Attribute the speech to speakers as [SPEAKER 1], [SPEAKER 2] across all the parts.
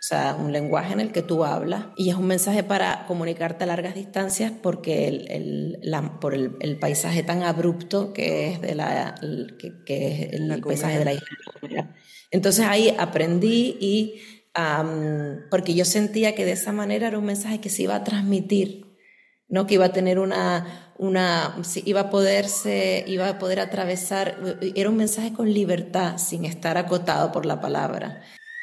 [SPEAKER 1] sea, un lenguaje en el que tú hablas y es un mensaje para comunicarte a largas distancias porque por el paisaje tan abrupto que es, que es
[SPEAKER 2] La
[SPEAKER 1] el paisaje de
[SPEAKER 2] comida.
[SPEAKER 1] la isla. Entonces ahí aprendí y porque yo sentía que de esa manera era un mensaje que se iba a transmitir, ¿no? Que iba a tener sí, iba a poder atravesar, era un mensaje con libertad, sin estar acotado por la palabra.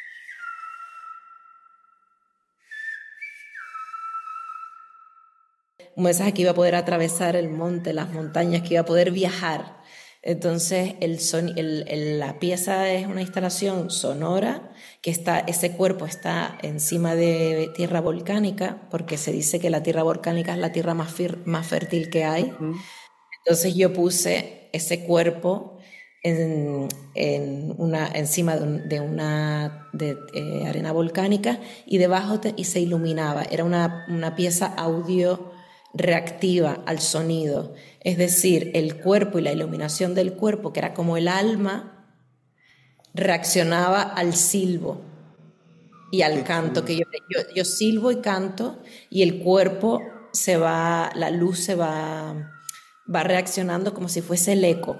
[SPEAKER 1] Un mensaje que iba a poder atravesar el monte, las montañas, que iba a poder viajar. Entonces, la pieza es una instalación sonora que ese cuerpo está encima de tierra volcánica, porque se dice que la tierra volcánica es la tierra más fértil que hay.
[SPEAKER 2] Mm.
[SPEAKER 1] Entonces yo puse ese cuerpo encima de arena volcánica y debajo y se iluminaba. Era una pieza audio reactiva al sonido. Es decir, el cuerpo y la iluminación del cuerpo, que era como el alma, reaccionaba al silbo y al
[SPEAKER 2] Qué
[SPEAKER 1] canto,
[SPEAKER 2] chulo.
[SPEAKER 1] que yo silbo y canto y el cuerpo la luz va reaccionando como si fuese el eco.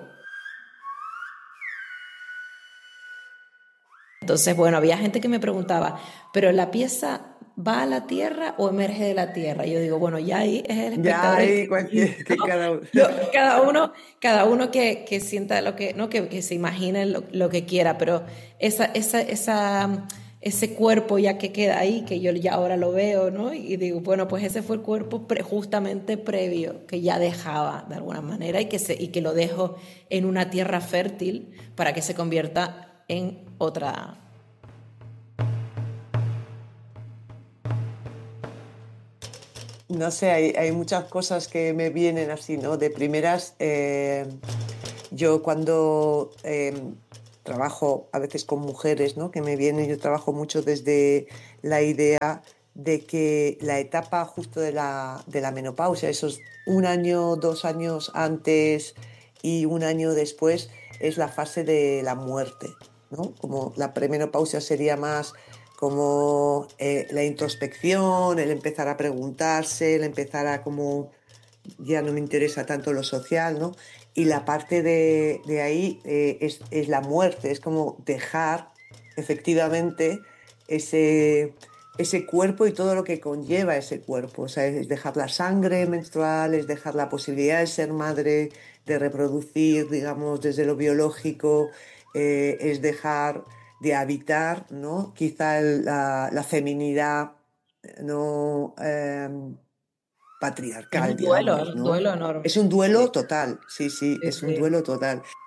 [SPEAKER 1] Entonces, bueno, había gente que me preguntaba, ¿pero la pieza va a la tierra o emerge de la tierra? Yo digo, bueno, ya ahí es el
[SPEAKER 2] Ya
[SPEAKER 1] espectador el que
[SPEAKER 2] hay cualquier, que
[SPEAKER 1] ¿no?
[SPEAKER 2] cada uno.
[SPEAKER 1] Cada uno que sienta ¿no? Que se imagine lo que quiera, pero ese cuerpo ya que queda ahí, que yo ya ahora lo veo, ¿no? Y digo, bueno, pues ese fue el cuerpo justamente previo, que ya dejaba de alguna manera y que lo dejo en una tierra fértil para que se convierta en otra.
[SPEAKER 2] No sé, hay muchas cosas que me vienen así, ¿no? De primeras, yo cuando trabajo a veces con mujeres, ¿no? Que me vienen, yo trabajo mucho desde la idea de que la etapa justo de la menopausia, esos 1 año, 2 años antes y 1 año después, es la fase de la muerte, ¿no? Como la premenopausia sería más como la introspección, el empezar a preguntarse, el empezar a como ya no me interesa tanto lo social, ¿no? Y la parte de ahí es la muerte, es como dejar efectivamente ese, ese cuerpo y todo lo que conlleva ese cuerpo. O sea, es dejar la sangre menstrual, es dejar la posibilidad de ser madre, de reproducir, digamos, desde lo biológico, es dejar de habitar, ¿no? Quizá la feminidad, ¿no? Patriarcal,
[SPEAKER 1] Es
[SPEAKER 2] digamos,
[SPEAKER 1] un duelo
[SPEAKER 2] ¿no?
[SPEAKER 1] enorme.
[SPEAKER 2] Es un
[SPEAKER 1] Sí,
[SPEAKER 2] duelo total, sí, sí,
[SPEAKER 1] sí,
[SPEAKER 2] es un
[SPEAKER 1] sí.
[SPEAKER 2] duelo total.